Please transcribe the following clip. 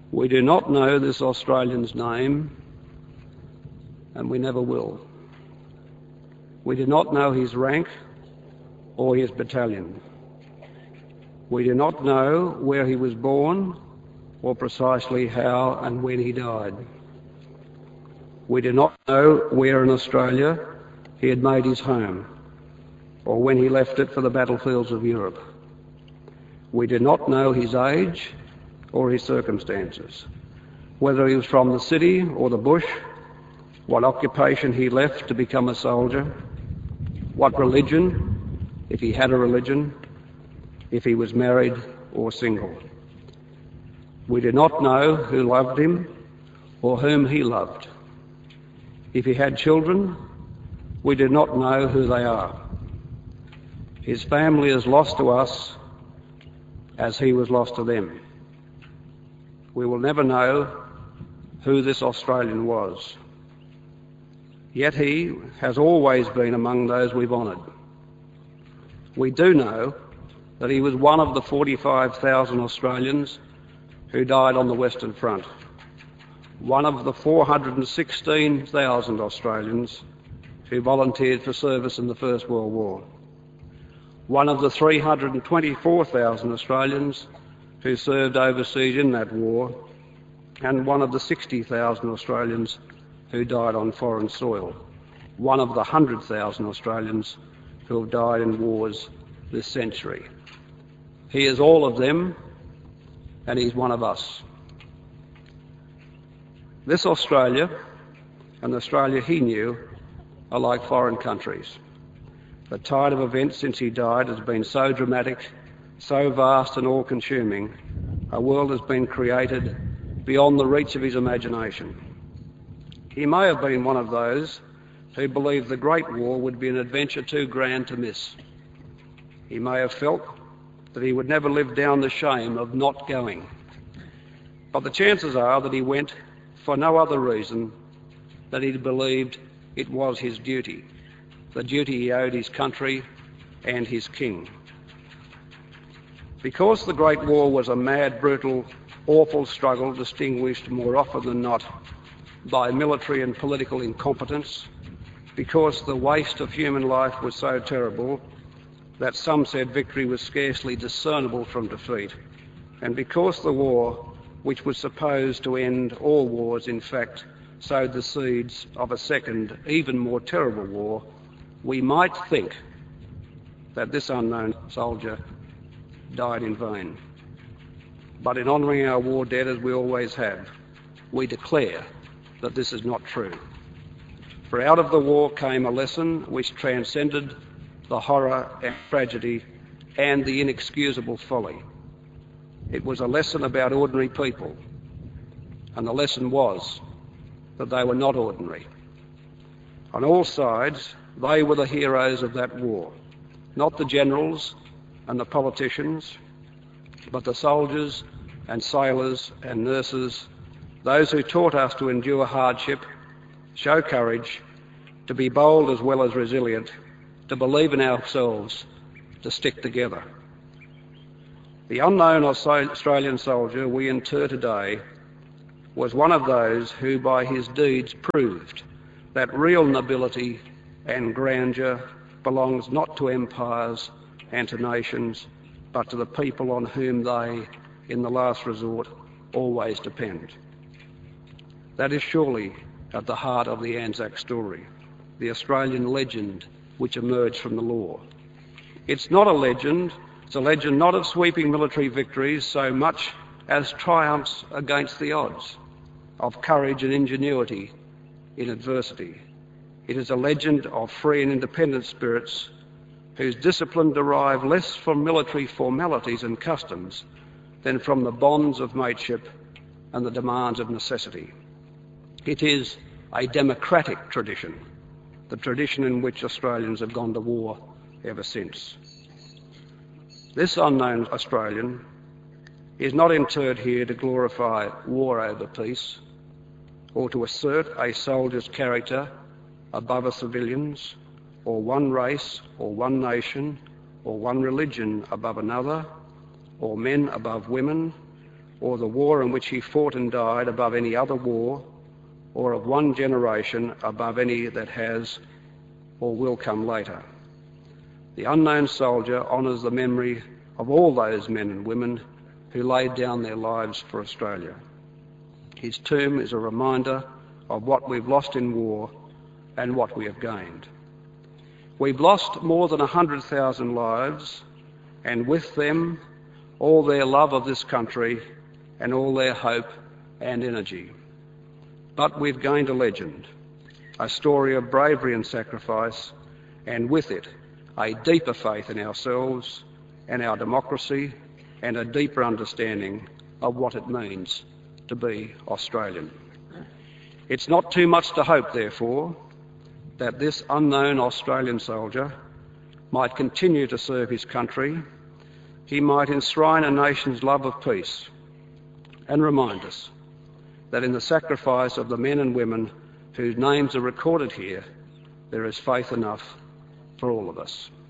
We do not know this Australian's name, and we never will. We do not know his rank or his battalion. We do not know where he was born or precisely how and when he died. We do not know where in Australia he had made his home or when he left it for the battlefields of Europe. We do not know his age or his circumstances, whether he was from the city or the bush, what occupation he left to become a soldier, what religion, if he had a religion, if he was married or single. We do not know who loved him or whom he loved. If he had children, we do not know who they are. His family is lost to us as he was lost to them. We will never know who this Australian was. Yet he has always been among those we've honoured. We do know that he was one of the 45,000 Australians who died on the Western Front, one of the 416,000 Australians who volunteered for service in the First World War, one of the 324,000 Australians who served overseas in that war, and one of the 60,000 Australians who died on foreign soil, one of the 100,000 Australians who have died in wars this century. He is all of them, and he's one of us. This Australia and the Australia he knew are like foreign countries. The tide of events since he died has been so dramatic, so vast and all-consuming, a world has been created beyond the reach of his imagination. He may have been one of those who believed the Great War would be an adventure too grand to miss. He may have felt that he would never live down the shame of not going. But the chances are that he went for no other reason than he believed it was his duty, the duty he owed his country and his king. Because the Great War was a mad, brutal, awful struggle distinguished more often than not by military and political incompetence, because the waste of human life was so terrible that some said victory was scarcely discernible from defeat, and because the war, which was supposed to end all wars, in fact sowed the seeds of a second, even more terrible war, we might think that this unknown soldier died in vain. But in honouring our war dead, as we always have, we declare that this is not true. For out of the war came a lesson which transcended the horror and tragedy and the inexcusable folly. It was a lesson about ordinary people, and the lesson was that they were not ordinary. On all sides, they were the heroes of that war, not the generals and the politicians, but the soldiers and sailors and nurses, those who taught us to endure hardship, show courage, to be bold as well as resilient, to believe in ourselves, to stick together. The unknown Australian soldier we inter today was one of those who by his deeds proved that real nobility and grandeur belongs not to empires and to nations, but to the people on whom they, in the last resort, always depend. That is surely at the heart of the Anzac story, the Australian legend which emerged from the law. It's not a legend, it's a legend not of sweeping military victories so much as triumphs against the odds, of courage and ingenuity in adversity. It is a legend of free and independent spirits whose discipline derive less from military formalities and customs than from the bonds of mateship and the demands of necessity. It is a democratic tradition, the tradition in which Australians have gone to war ever since. This unknown Australian is not interred here to glorify war over peace or to assert a soldier's character above a civilian's, or one race or one nation or one religion above another, or men above women, or the war in which he fought and died above any other war, or of one generation above any that has or will come later. The unknown soldier honours the memory of all those men and women who laid down their lives for Australia. His tomb is a reminder of what we've lost in war and what we have gained. We've lost more than 100,000 lives, and with them all their love of this country and all their hope and energy. But we've gained a legend, a story of bravery and sacrifice, and with it a deeper faith in ourselves and our democracy, and a deeper understanding of what it means to be Australian. It's not too much to hope, therefore, that this unknown Australian soldier might continue to serve his country. He might enshrine a nation's love of peace and remind us that in the sacrifice of the men and women whose names are recorded here, there is faith enough for all of us.